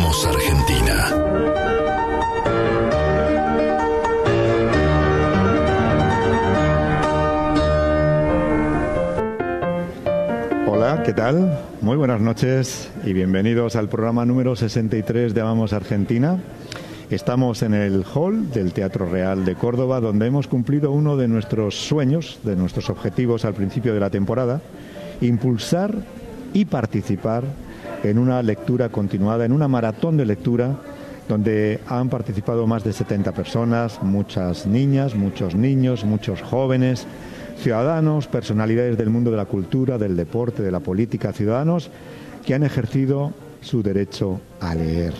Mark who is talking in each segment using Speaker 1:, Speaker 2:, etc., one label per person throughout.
Speaker 1: Vamos Argentina.
Speaker 2: Hola, ¿qué tal? Muy buenas noches y bienvenidos al programa número 63 de Vamos Argentina. Estamos en el hall del Teatro Real de Córdoba, donde hemos cumplido uno de nuestros sueños, de nuestros objetivos al principio de la temporada: impulsar y participar en una lectura continuada, en una maratón de lectura, donde han participado más de 70 personas, muchas niñas, muchos niños, muchos jóvenes, ciudadanos, personalidades del mundo de la cultura, del deporte, de la política, ciudadanos que han ejercido su derecho a leer.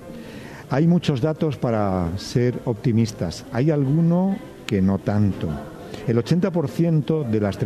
Speaker 2: Hay muchos datos para ser optimistas, hay alguno que no tanto. El 80% de las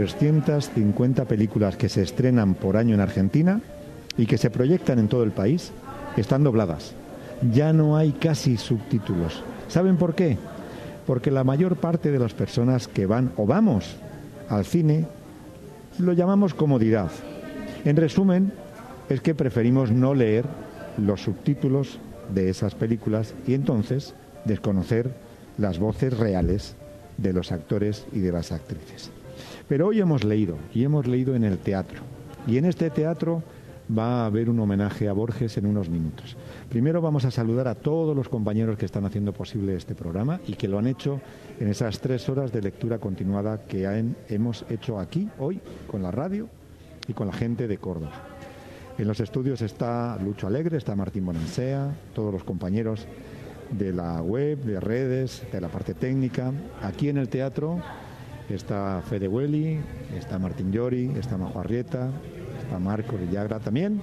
Speaker 2: 350 películas que se estrenan por año en Argentina y que se proyectan en todo el país están dobladas. Ya no hay casi subtítulos. ¿Saben por qué? Porque la mayor parte de las personas que van o vamos al cine lo llamamos comodidad. En resumen, es que preferimos no leer los subtítulos de esas películas y entonces desconocer las voces reales de los actores y de las actrices. Pero hoy hemos leído en el teatro, y en este teatro va a haber un homenaje a Borges en unos minutos. Primero vamos a saludar a todos los compañeros que están haciendo posible este programa y que lo han hecho en esas 3 horas de lectura continuada que hemos hecho aquí hoy con la radio y con la gente de Córdoba. En los estudios está Lucho Alegre, está Martín Bonansea, todos los compañeros de la web, de redes, de la parte técnica. Aquí en el teatro está Fede Welly, está Martín Llori, está Majo Arrieta, está Marco Villagra también.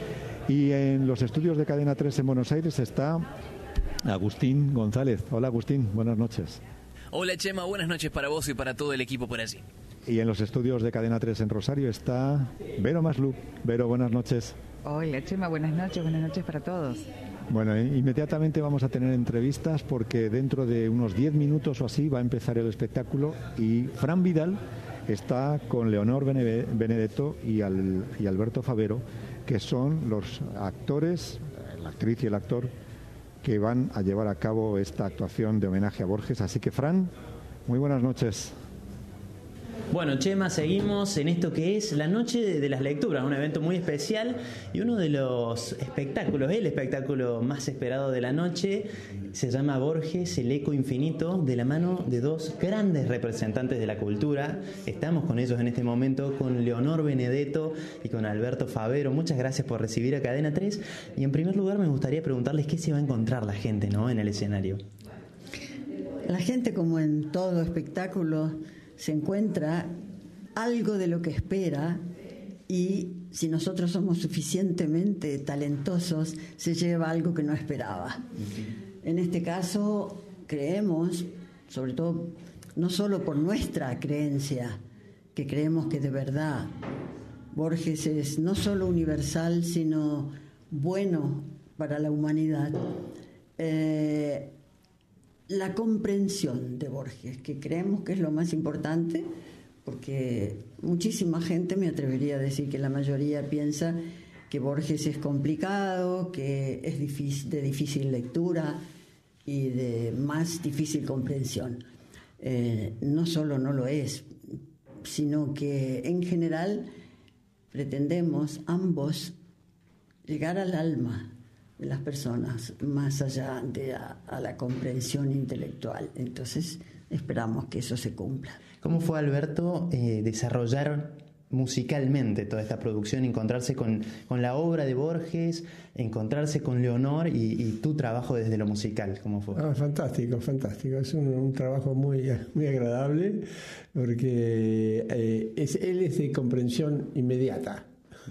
Speaker 2: Y en los estudios de Cadena 3 en Buenos Aires está Agustín González. Hola Agustín, buenas noches.
Speaker 3: Hola Chema, buenas noches para vos y para todo el equipo por allí.
Speaker 2: Y en los estudios de Cadena 3 en Rosario está Vero Masluch. Vero, buenas noches.
Speaker 4: Hola Chema, buenas noches para todos.
Speaker 2: Bueno, inmediatamente vamos a tener entrevistas porque dentro de unos 10 minutos o así va a empezar el espectáculo y Fran Vidal está con Leonor Benedetto y Alberto Favero, que son los actores, la actriz y el actor, que van a llevar a cabo esta actuación de homenaje a Borges. Así que Fran, muy buenas noches.
Speaker 5: Bueno, Chema, seguimos en esto que es la Noche de las Lecturas, un evento muy especial y uno de los espectáculos, el espectáculo más esperado de la noche, se llama Borges, el eco infinito, de la mano de 2 grandes representantes de la cultura. Estamos con ellos en este momento, con Leonor Benedetto y con Alberto Favero. Muchas gracias por recibir a Cadena 3. Y en primer lugar me gustaría preguntarles qué se va a encontrar la gente, ¿no?, en el escenario.
Speaker 6: La gente, como en todo espectáculo, se encuentra algo de lo que espera y si nosotros somos suficientemente talentosos, se lleva algo que no esperaba. En este caso, creemos, sobre todo, no solo por nuestra creencia, que creemos que de verdad Borges es no solo universal, sino bueno para la humanidad. La comprensión de Borges, que creemos que es lo más importante, porque muchísima gente, me atrevería a decir que la mayoría, piensa que Borges es complicado, que es de difícil lectura y de más difícil comprensión. No solo no lo es, sino que en general pretendemos ambos llegar al alma de las personas, más allá de a la comprensión intelectual. Entonces esperamos que eso se cumpla.
Speaker 5: ¿Cómo fue, Alberto, desarrollar musicalmente toda esta producción, encontrarse con la obra de Borges, encontrarse con Leonor y tu trabajo desde lo musical? ¿Cómo fue?
Speaker 7: Fantástico. Es un trabajo muy agradable porque él es de comprensión inmediata.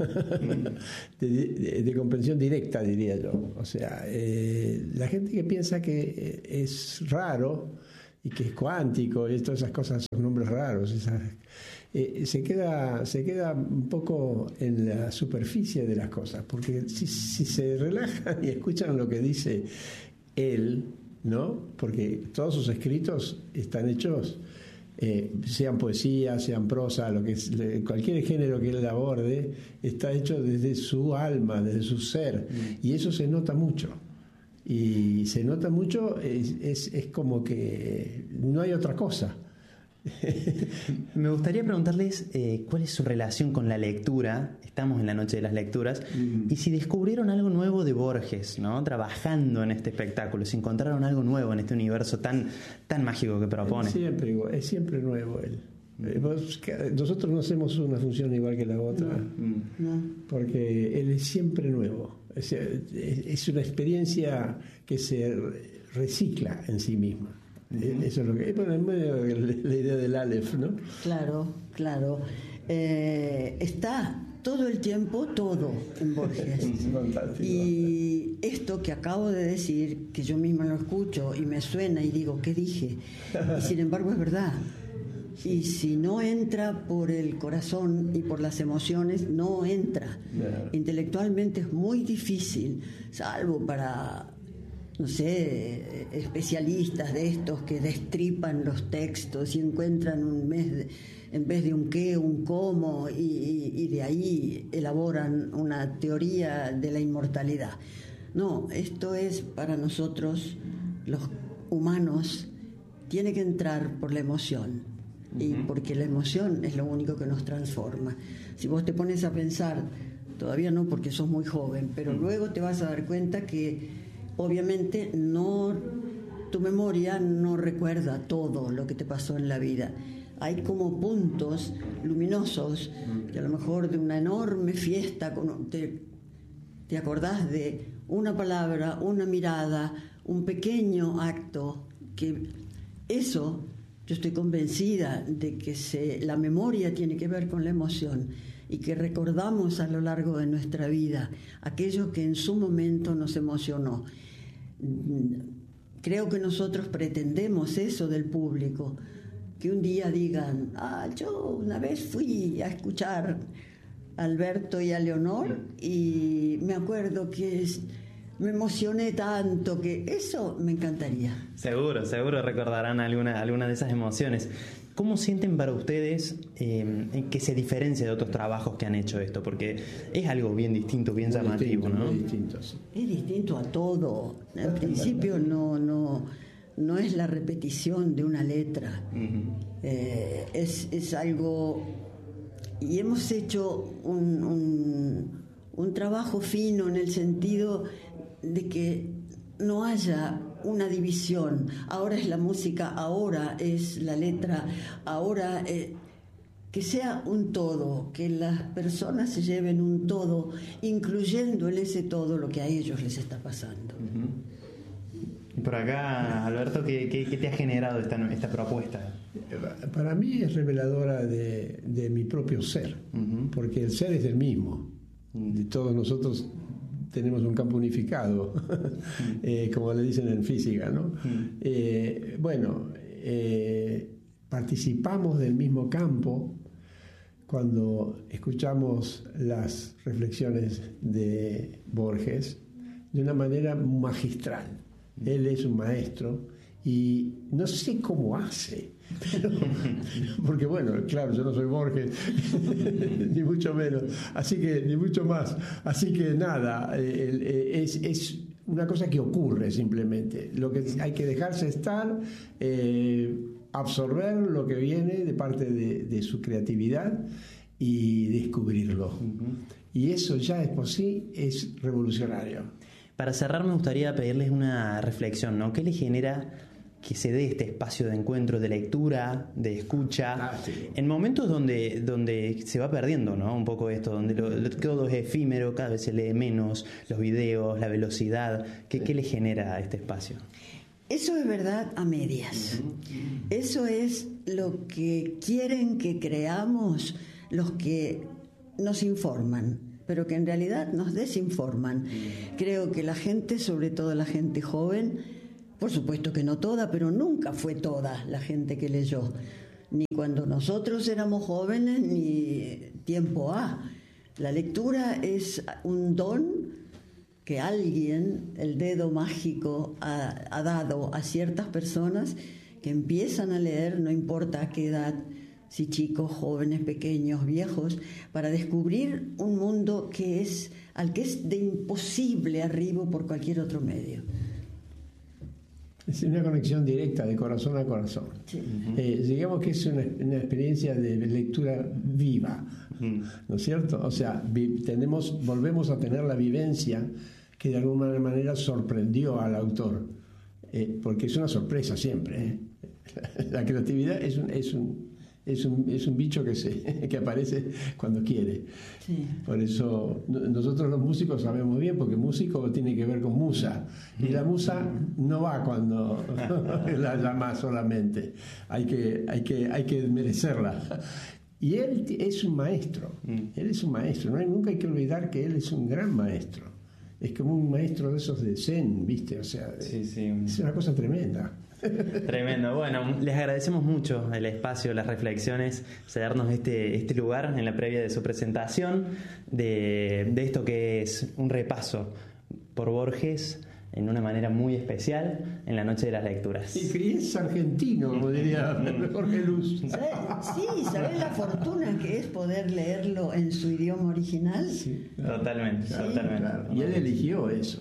Speaker 7: de comprensión directa, diría yo. O sea, la gente que piensa que es raro y que es cuántico y todas esas cosas, esos nombres raros, se queda un poco en la superficie de las cosas, porque si se relajan y escuchan lo que dice él, ¿no? Porque todos sus escritos están hechos sean poesía, sean prosa, cualquier género que él aborde, está hecho desde su alma, desde su ser, y eso se nota mucho. Y se nota mucho, es como que no hay otra cosa.
Speaker 5: Me gustaría preguntarles cuál es su relación con la lectura. Estamos en la noche de las lecturas. Y si descubrieron algo nuevo de Borges, ¿no? Trabajando en este espectáculo, si encontraron algo nuevo en este universo tan mágico que propone.
Speaker 7: Es siempre nuevo él. Nosotros no hacemos una función igual que la otra, porque él es siempre nuevo. Es una experiencia que se recicla en sí misma. Eso es lo que es la idea del Aleph, ¿no?
Speaker 6: Claro. Está todo el tiempo todo en Borges. Y esto que acabo de decir, que yo misma lo escucho y me suena y digo, ¿qué dije? Y sin embargo es verdad. Y si no entra por el corazón y por las emociones, no entra. Intelectualmente es muy difícil, salvo para, no sé, especialistas de estos que destripan los textos y encuentran en vez de un qué, un cómo, y de ahí elaboran una teoría de la inmortalidad. No, esto es para nosotros, los humanos, tiene que entrar por la emoción. Y porque la emoción es lo único que nos transforma. Si vos te pones a pensar, todavía no porque sos muy joven, pero luego te vas a dar cuenta que obviamente tu memoria no recuerda todo lo que te pasó en la vida. Hay como puntos luminosos que a lo mejor de una enorme fiesta te acordás de una palabra, una mirada, un pequeño acto, que eso... Yo estoy convencida de que la memoria tiene que ver con la emoción y que recordamos a lo largo de nuestra vida aquello que en su momento nos emocionó. Creo que nosotros pretendemos eso del público, que un día digan, yo una vez fui a escuchar a Alberto y a Leonor y me acuerdo que me emocioné tanto, que eso me encantaría.
Speaker 5: Seguro recordarán alguna de esas emociones. ¿Cómo sienten para ustedes que se diferencia de otros trabajos que han hecho esto? Porque es algo bien distinto, bien llamativo, ¿no?
Speaker 7: Muy distinto, sí.
Speaker 6: Es distinto a todo. Al principio no es la repetición de una letra. Es algo... Y hemos hecho un trabajo fino en el sentido de que no haya una división. Ahora es la música, ahora es la letra, ahora que sea un todo, que las personas se lleven un todo, incluyendo en ese todo lo que a ellos les está pasando.
Speaker 5: Y por acá, Alberto, ¿qué te ha generado esta propuesta?
Speaker 7: Para mí es reveladora de mi propio ser, porque el ser es el mismo. De todos nosotros tenemos un campo unificado, como le dicen en física, ¿no? Participamos del mismo campo cuando escuchamos las reflexiones de Borges de una manera magistral. Él es un maestro y no sé cómo hace, porque bueno, claro, yo no soy Borges ni mucho menos, ni mucho más, así que nada, es una cosa que ocurre simplemente. Lo que hay que dejarse estar, absorber lo que viene de parte de su creatividad y descubrirlo. Y eso ya es por sí es revolucionario.
Speaker 5: Para cerrar me gustaría pedirles una reflexión, ¿no? ¿Qué les genera que se dé este espacio de encuentro, de lectura, de escucha, en momentos donde se va perdiendo, ¿no? Un poco esto, donde todo es efímero, cada vez se lee menos, los videos, la velocidad? ¿Qué le genera a este espacio?
Speaker 6: Eso es verdad a medias. Eso es lo que quieren que creamos los que nos informan, pero que en realidad nos desinforman. Creo que la gente, sobre todo la gente joven, por supuesto que no toda, pero nunca fue toda la gente que leyó, ni cuando nosotros éramos jóvenes, ni tiempo A. La lectura es un don que alguien, el dedo mágico, ha dado a ciertas personas que empiezan a leer, no importa a qué edad, si chicos, jóvenes, pequeños, viejos, para descubrir un mundo al que es de imposible arribo por cualquier otro medio.
Speaker 7: Es una conexión directa de corazón a corazón.
Speaker 6: Sí.
Speaker 7: Digamos que es una experiencia de lectura viva, ¿no es cierto? O sea, volvemos a tener la vivencia que de alguna manera sorprendió al autor, porque es una sorpresa siempre. La creatividad es un bicho que aparece cuando quiere. Sí. Por eso nosotros los músicos sabemos bien, porque músico tiene que ver con musa, y la musa no va cuando la llama solamente, hay que merecerla. Y él es un maestro, nunca hay que olvidar que él es un gran maestro, es como un maestro de esos de Zen, ¿viste? O sea, sí. Es una cosa tremenda.
Speaker 5: Tremendo. Bueno, les agradecemos mucho el espacio, las reflexiones, cedernos este lugar en la previa de su presentación de esto que es un repaso por Borges en una manera muy especial en la Noche de las Lecturas.
Speaker 7: Y es argentino, como diría Jorge Luz.
Speaker 6: Sí, ¿sabés la fortuna que es poder leerlo en su idioma original?
Speaker 5: Sí, totalmente.
Speaker 7: Claro. Y él eligió eso.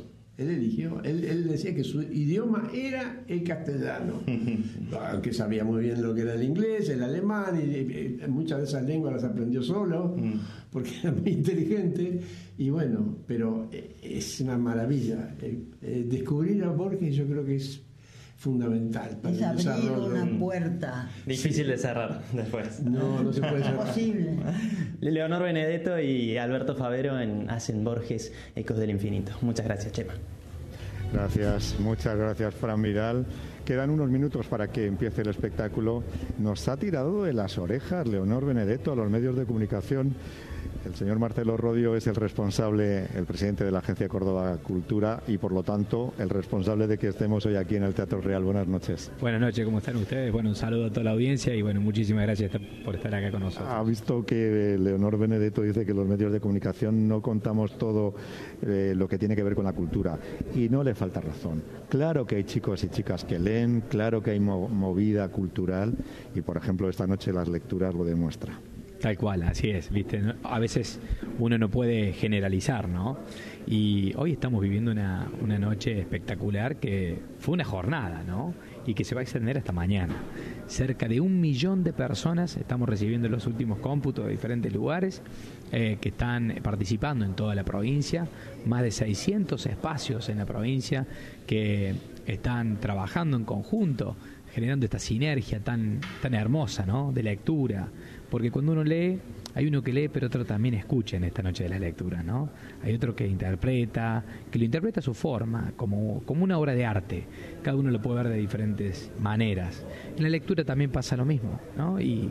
Speaker 7: Él decía que su idioma era el castellano, aunque sabía muy bien lo que era el inglés, el alemán, y muchas de esas lenguas las aprendió solo, porque era muy inteligente, y bueno, pero es una maravilla. Descubrir a Borges yo creo que es fundamental para
Speaker 6: es
Speaker 7: el
Speaker 6: abrir
Speaker 7: desarrollo.
Speaker 6: Una puerta.
Speaker 5: Difícil de cerrar después.
Speaker 7: No se puede cerrar.
Speaker 6: Imposible.
Speaker 5: Leonor Benedetto y Alberto Favero hacen Borges Ecos del Infinito. Muchas gracias, Chema.
Speaker 2: Gracias, muchas gracias, Fran Vidal. Quedan unos minutos para que empiece el espectáculo. Nos ha tirado de las orejas Leonor Benedetto a los medios de comunicación. El señor Marcelo Rodio es el responsable, el presidente de la Agencia Córdoba Cultura, y por lo tanto el responsable de que estemos hoy aquí en el Teatro Real. Buenas noches.
Speaker 1: Buenas noches, ¿cómo están ustedes? Bueno, un saludo a toda la audiencia y bueno, muchísimas gracias por estar acá con nosotros.
Speaker 2: Ha visto que Leonor Benedetto dice que los medios de comunicación no contamos todo lo que tiene que ver con la cultura, y no le falta razón. Claro que hay chicos y chicas que leen, claro que hay movida cultural, y por ejemplo esta noche las lecturas lo demuestra.
Speaker 1: Tal cual, así es, ¿viste? A veces uno no puede generalizar, ¿no? Y hoy estamos viviendo una noche espectacular que fue una jornada, ¿no? Y que se va a extender hasta mañana. Cerca de 1 millón de personas estamos recibiendo los últimos cómputos de diferentes lugares que están participando en toda la provincia. Más de 600 espacios en la provincia que están trabajando en conjunto, generando esta sinergia tan hermosa, ¿no? De lectura. Porque cuando uno lee, hay uno que lee, pero otro también escucha en esta noche de las lecturas, ¿no? Hay otro que interpreta, que lo interpreta a su forma, como una obra de arte. Cada uno lo puede ver de diferentes maneras. En la lectura también pasa lo mismo, ¿no? Y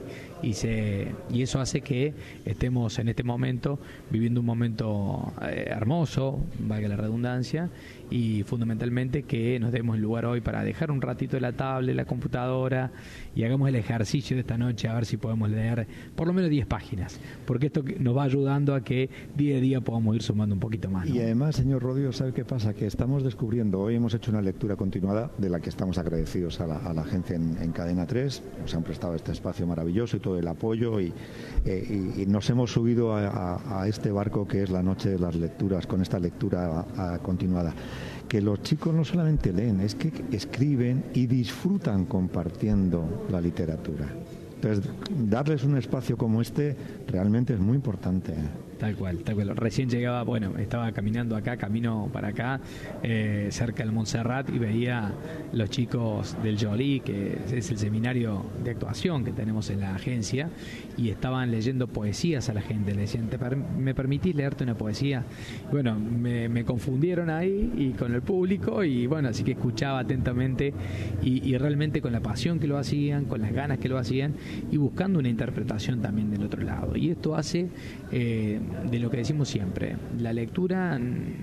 Speaker 1: eso hace que estemos en este momento viviendo un momento hermoso, valga la redundancia, y fundamentalmente que nos demos el lugar hoy para dejar un ratito la tablet, la computadora, y hagamos el ejercicio de esta noche a ver si podemos leer por lo menos 10 páginas, porque esto nos va ayudando a que día a día podamos ir sumando un poquito más, ¿no?
Speaker 2: Y además, señor Rodio, ¿sabe qué pasa? Que estamos descubriendo, hoy hemos hecho una lectura continuada de la que estamos agradecidos a la agencia en Cadena 3, nos han prestado este espacio maravilloso y todo el apoyo, y nos hemos subido a este barco que es la noche de las lecturas, con esta lectura continuada. Que los chicos no solamente leen, es que escriben y disfrutan compartiendo la literatura. Entonces, darles un espacio como este realmente es muy importante.
Speaker 1: Tal cual. Recién llegaba, estaba caminando acá, camino para acá, cerca del Montserrat, y veía los chicos del Jolie, que es el seminario de actuación que tenemos en la agencia, y estaban leyendo poesías a la gente. Le decían, ¿me permitís leerte una poesía? Bueno, me confundieron ahí y con el público, y bueno, así que escuchaba atentamente y realmente con la pasión que lo hacían, con las ganas que lo hacían, y buscando una interpretación también del otro lado. Y esto hace de lo que decimos siempre, la lectura,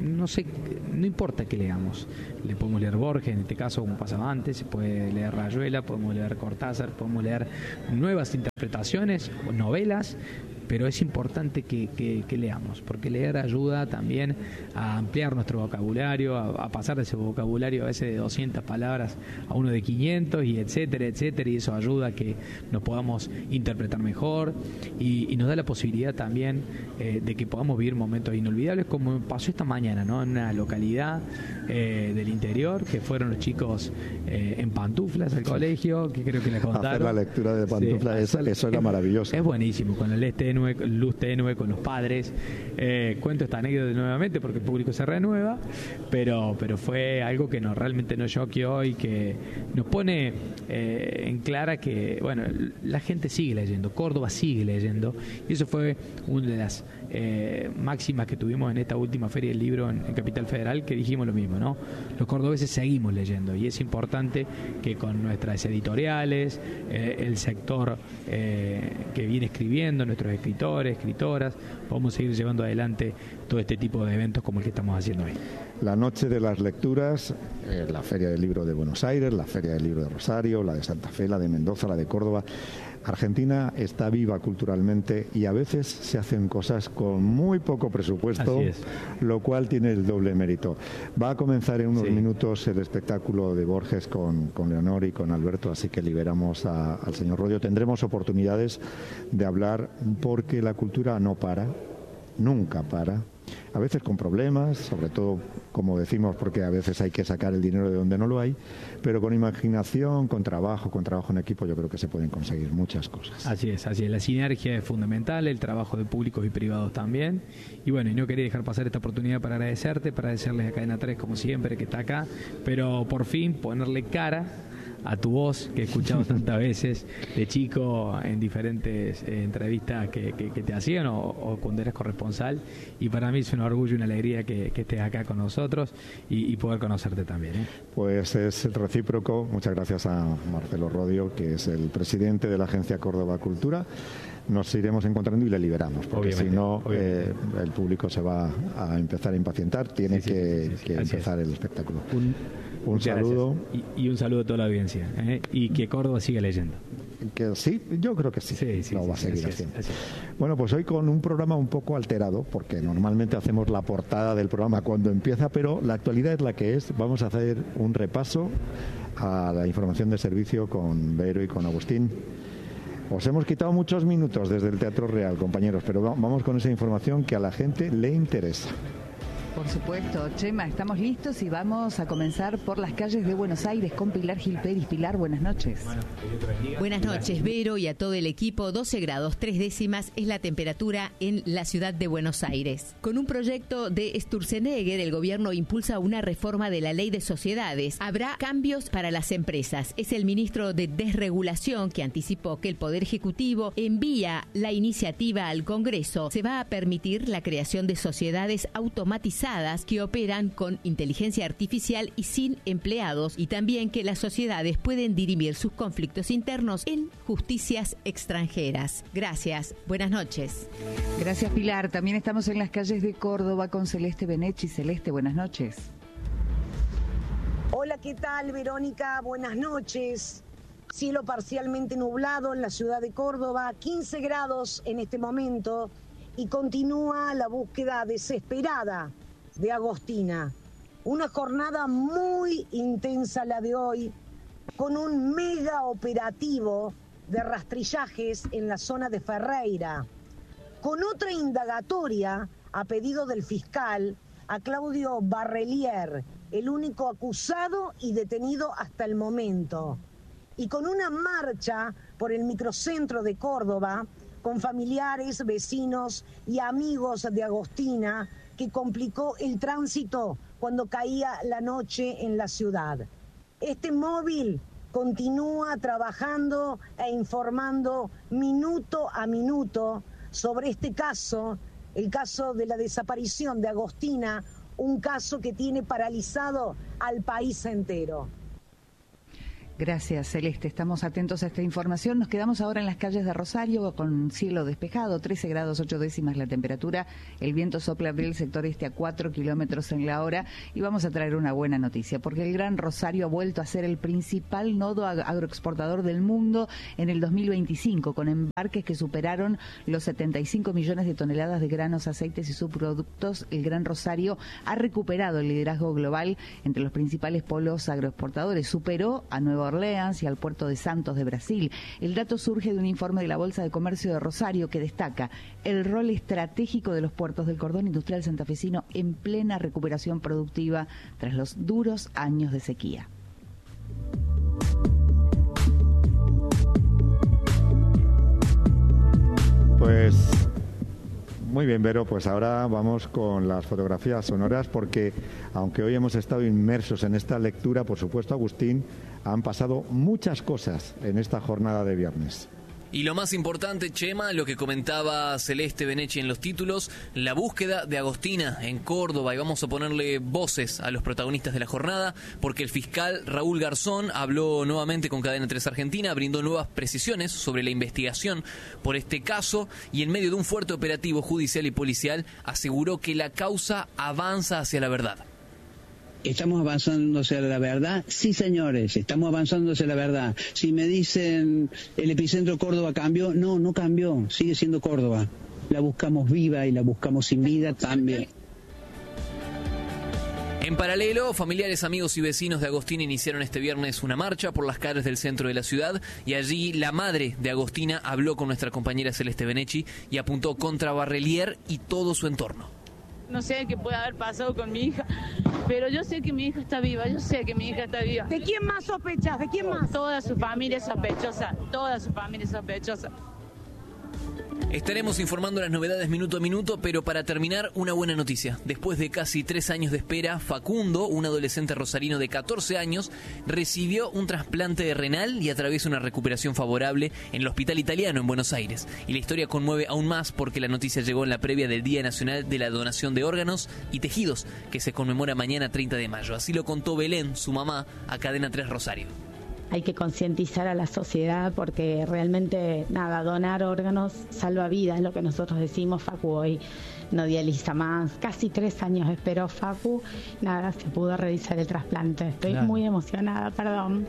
Speaker 1: no importa que leamos, le podemos leer Borges, en este caso como pasaba antes, se puede leer Rayuela, podemos leer Cortázar, podemos leer nuevas interpretaciones, novelas, pero es importante que leamos, porque leer ayuda también a ampliar nuestro vocabulario, a pasar de ese vocabulario a veces de 200 palabras a uno de 500 y etcétera, y eso ayuda a que nos podamos interpretar mejor y nos da la posibilidad también de que podamos vivir momentos inolvidables, como pasó esta mañana, ¿no? En una localidad del interior, que fueron los chicos en pantuflas al colegio, que creo que les contaron.
Speaker 2: Hacer la lectura de pantuflas, sí, eso era maravilloso.
Speaker 1: Es buenísimo, con la luz tenue, con los padres. Cuento esta anécdota nuevamente porque el público se renueva, pero fue algo que realmente nos choqueó y que nos pone en clara que, bueno, la gente sigue leyendo, Córdoba sigue leyendo, y eso fue una de las máximas que tuvimos en esta última Feria del Libro en Capital Federal, que dijimos lo mismo, ¿no? Los cordobeses seguimos leyendo y es importante que con nuestras editoriales, el sector que viene escribiendo, nuestros escritores, escritoras, podamos seguir llevando adelante todo este tipo de eventos como el que estamos haciendo hoy.
Speaker 2: La noche de las lecturas, la Feria del Libro de Buenos Aires, la Feria del Libro de Rosario, la de Santa Fe, la de Mendoza, la de Córdoba. Argentina está viva culturalmente y a veces se hacen cosas con muy poco presupuesto, lo cual tiene el doble mérito. Va a comenzar en unos minutos el espectáculo de Borges con Leonor y con Alberto, así que liberamos al señor Rodio. Tendremos oportunidades de hablar porque la cultura no para, nunca para. A veces con problemas, sobre todo, como decimos, porque a veces hay que sacar el dinero de donde no lo hay, pero con imaginación, con trabajo en equipo, yo creo que se pueden conseguir muchas cosas.
Speaker 1: Así es. La sinergia es fundamental, el trabajo de públicos y privados también. Y bueno, y no quería dejar pasar esta oportunidad para agradecerles a Cadena 3, como siempre, que está acá, pero por fin ponerle cara a tu voz, que he escuchado tantas veces de chico en diferentes entrevistas que te hacían o cuando eras corresponsal, y para mí es un orgullo y una alegría que estés acá con nosotros y poder conocerte también.
Speaker 2: Pues es recíproco. Muchas gracias a Marcelo Rodio, que es el presidente de la Agencia Córdoba Cultura. Nos iremos encontrando y le liberamos, porque si no el público se va a empezar a impacientar. Tiene que empezar el espectáculo. Un saludo.
Speaker 1: Y un saludo a toda la audiencia. Y que Córdoba siga leyendo.
Speaker 2: Que sí, yo creo que sí. Lo va a seguir haciendo. Bueno, pues hoy con un programa un poco alterado, porque normalmente hacemos la portada del programa cuando empieza, pero la actualidad es la que es. Vamos a hacer un repaso a la información de servicio con Vero y con Agustín. Os hemos quitado muchos minutos desde el Teatro Real, compañeros, pero vamos con esa información que a la gente le interesa.
Speaker 4: Por supuesto, Chema, estamos listos y vamos a comenzar por las calles de Buenos Aires con Pilar Gil Pérez. Pilar, buenas noches.
Speaker 8: Buenas noches, Vero, y a todo el equipo. 12 grados 3 décimas es la temperatura en la ciudad de Buenos Aires. Con un proyecto de Sturzenegger, el gobierno impulsa una reforma de la ley de sociedades. Habrá cambios para las empresas. Es el ministro de Desregulación que anticipó que el Poder Ejecutivo envía la iniciativa al Congreso. Se va a permitir la creación de sociedades automatizadas que operan con inteligencia artificial y sin empleados, y también que las sociedades pueden dirimir sus conflictos internos en justicias extranjeras. Gracias, buenas noches.
Speaker 4: Gracias, Pilar. También estamos en las calles de Córdoba con Celeste Benechi. Celeste, buenas noches.
Speaker 9: Hola, ¿qué tal, Verónica? Buenas noches. Cielo parcialmente nublado en la ciudad de Córdoba, 15 grados en este momento, y continúa la búsqueda desesperada de Agostina. Una jornada muy intensa la de hoy, con un mega operativo de rastrillajes en la zona de Ferreira, con otra indagatoria a pedido del fiscal a Claudio Barrelier, el único acusado y detenido hasta el momento, y con una marcha por el microcentro de Córdoba con familiares, vecinos y amigos de Agostina, que complicó el tránsito cuando caía la noche en la ciudad. Este móvil continúa trabajando e informando minuto a minuto sobre este caso, el caso de la desaparición de Agostina, un caso que tiene paralizado al país entero.
Speaker 4: Gracias, Celeste. Estamos atentos a esta información. Nos quedamos ahora en las calles de Rosario con cielo despejado, 13 grados 8 décimas la temperatura. El viento sopla del sector este a 4 kilómetros en la hora. Y vamos a traer una buena noticia, porque el Gran Rosario ha vuelto a ser el principal nodo agroexportador del mundo en el 2025, con embarques que superaron los 75 millones de toneladas de granos, aceites y subproductos. El Gran Rosario ha recuperado el liderazgo global entre los principales polos agroexportadores. Superó a Nueva Orleans y al puerto de Santos de Brasil. El dato surge de un informe de la Bolsa de Comercio de Rosario que destaca el rol estratégico de los puertos del cordón industrial santafesino en plena recuperación productiva tras los duros años de sequía.
Speaker 2: Pues muy bien, Vero, pues ahora vamos con las fotografías sonoras, porque aunque hoy hemos estado inmersos en esta lectura, por supuesto, Agustín, han pasado muchas cosas en esta jornada de viernes.
Speaker 3: Y lo más importante, Chema, lo que comentaba Celeste Benecchi en los títulos, la búsqueda de Agostina en Córdoba, y vamos a ponerle voces a los protagonistas de la jornada, porque el fiscal Raúl Garzón habló nuevamente con Cadena 3 Argentina, brindó nuevas precisiones sobre la investigación por este caso, y en medio de un fuerte operativo judicial y policial aseguró que la causa avanza hacia la verdad.
Speaker 10: ¿Estamos avanzando hacia la verdad? Sí, señores, estamos avanzando hacia la verdad. Si me dicen el epicentro Córdoba cambió, no cambió, sigue siendo Córdoba. La buscamos viva y la buscamos sin vida también.
Speaker 3: En paralelo, familiares, amigos y vecinos de Agostina iniciaron este viernes una marcha por las calles del centro de la ciudad, y allí la madre de Agostina habló con nuestra compañera Celeste Benecchi y apuntó contra Barrelier y todo su entorno.
Speaker 11: No sé qué puede haber pasado con mi hija, pero yo sé que mi hija está viva, ¿De quién más sospechas? ¿De quién más? Toda su familia es sospechosa,
Speaker 3: Estaremos informando las novedades minuto a minuto, pero para terminar, una buena noticia. Después de casi 3 años de espera, Facundo, un adolescente rosarino de 14 años, recibió un trasplante de renal y atraviesa una recuperación favorable en el Hospital Italiano en Buenos Aires. Y la historia conmueve aún más porque la noticia llegó en la previa del Día Nacional de la Donación de Órganos y Tejidos, que se conmemora mañana 30 de mayo. Así lo contó Belén, su mamá, a Cadena 3 Rosario.
Speaker 12: Hay que concientizar a la sociedad porque realmente, donar órganos salva vidas, es lo que nosotros decimos. Facu hoy no dializa más. Casi 3 años esperó Facu, se pudo realizar el trasplante. Estoy muy emocionada, perdón.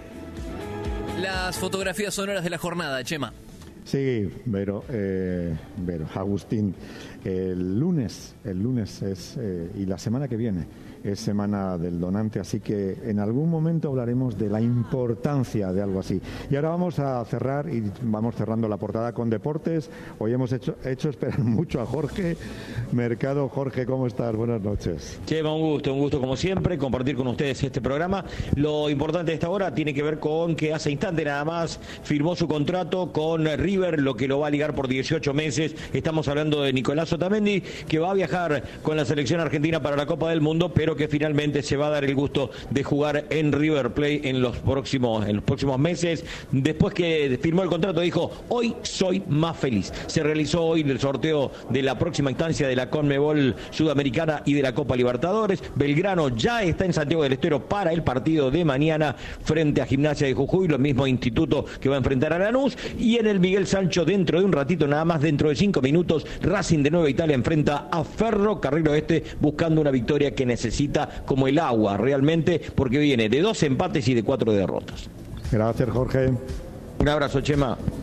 Speaker 3: Las fotografías sonoras de la jornada, Chema.
Speaker 2: Sí, Vero, Agustín, el lunes es, y la semana que viene es Semana del Donante, así que en algún momento hablaremos de la importancia de algo así. Y ahora vamos a cerrar, y vamos cerrando la portada con deportes. Hoy hemos hecho esperar mucho a Jorge Mercado. Jorge, ¿cómo estás? Buenas noches.
Speaker 13: Chema, un gusto como siempre compartir con ustedes este programa. Lo importante de esta hora tiene que ver con que hace instante nada más firmó su contrato con River, lo que lo va a ligar por 18 meses. Estamos hablando de Nicolás Otamendi, que va a viajar con la selección argentina para la Copa del Mundo, pero que finalmente se va a dar el gusto de jugar en River Plate en los próximos meses. Después que firmó el contrato dijo: hoy soy más feliz. Se realizó hoy el sorteo de la próxima instancia de la Conmebol Sudamericana y de la Copa Libertadores. Belgrano ya está en Santiago del Estero para el partido de mañana frente a Gimnasia de Jujuy, lo mismo Instituto que va a enfrentar a Lanús. Y en el Miguel Sancho, dentro de un ratito nada más, dentro de 5 minutos, Racing de Nueva Italia enfrenta a Ferrocarril Oeste, buscando una victoria que necesita como el agua realmente, porque viene de 2 empates y de 4 derrotas.
Speaker 2: Gracias, Jorge.
Speaker 13: Un abrazo, Chema.